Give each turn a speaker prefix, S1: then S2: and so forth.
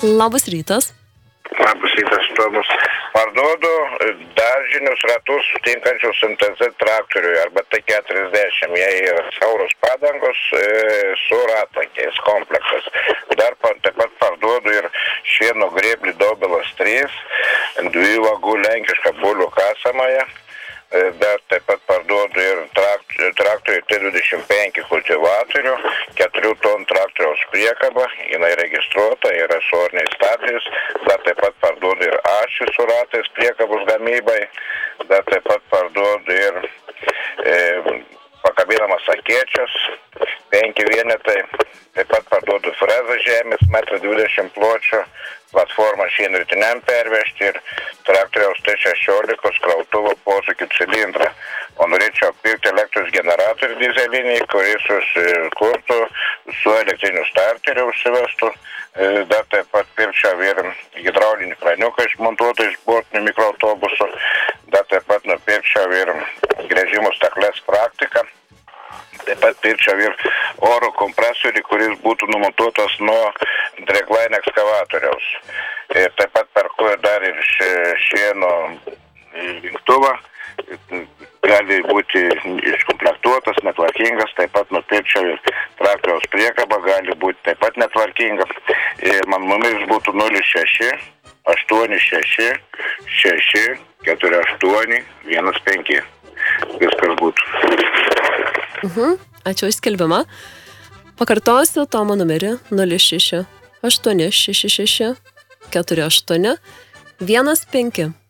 S1: Labas rytas.
S2: Labas rytas, Tomas. Parduodu daržinius ratus tinkančius MTZ traktoriui arba T40. Jie yra siauros padangos su ratlankiais komplektas. Dar taip pat parduodu ir šieno grėblį Dobelas 3, 2 vagų lenkišką bulių kasamąją. Dar taip pat parduodu ir traktorių T25 kultivatorių, 4 tonų traktoriaus priekabą, jinai registruota, yra su orniais stabdžiais. Dar taip pat parduodu ir ašį su ratais priekabos gamybai. Dar taip pat parduodu ir pakabinamas akėčias, 5 vienetai. Taip pat parduodu frezą žemės, 1,20 m pločio, platformą šienritiniam pervežti ir traktoriaus T16 krautuvo posūkių cilindrą. O norėčiau pirkti elektros generatorių dizelinį, kuris kurtų su elektriniu starteriu užsivestų. Dar taip pat pirkčiau ir hidraulinį kraniuką išmontuotą iš botinių mikroautobusų. Dar taip pat nupirkčiau ir gręžimų staklės praktiką. Taip pat pirkčiau ir oro kompresorių, kuris būtų numontuotas nuo dragline ekskavatoriaus. Ir taip pat perku dar ir šieno linktuvą. Gali būti iškomplektuotas, netvarkingas. Taip pat nupirkčiau ir traktoriaus priekabą, gali būti taip pat netvarkinga. Ir man numeris būtų 06 86 6 48 15. Viskas būtų.
S1: Ačiū už skelbimą. Pakartosiu Tomo numerį 06 866 48 15.